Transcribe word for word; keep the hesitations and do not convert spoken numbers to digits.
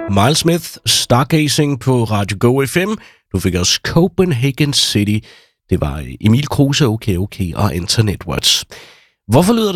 Miles Smith, Stargazing på Radio Go F M. Du fik også Copenhagen City. Det var Emil Kruse, OK OK og Internet Watch. Hvorfor lyder